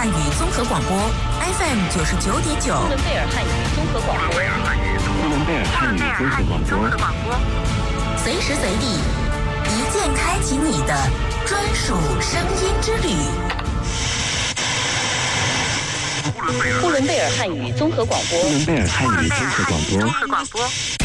汉语综合广播 FM 99.9。 呼伦贝尔汉语综合广播。 呼伦贝尔汉语综合广播。 随时随地，一键开启你的专属声音之旅。 呼伦贝尔汉语综合广播。 呼伦贝尔汉语综合广播。